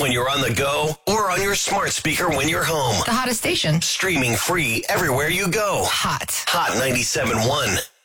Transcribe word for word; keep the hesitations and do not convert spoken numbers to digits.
when you're on the go or on your smart speaker when you're home. The hottest station. Streaming free everywhere you go. Hot. Hot ninety-seven point one.